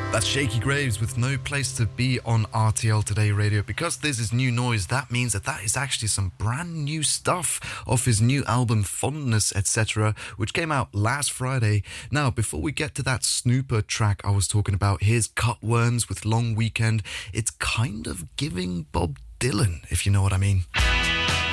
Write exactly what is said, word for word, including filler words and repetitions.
That's Shaky Graves with No Place to Be on R T L Today Radio. Because this is new noise, that means that that is actually some brand new stuff off his new album Fondness, et cetera, which came out last Friday. Now, before we get to that snooper track I was talking about, here's Cutworms with Long Weekend. It's kind of giving Bob Dylan, if you know what I mean.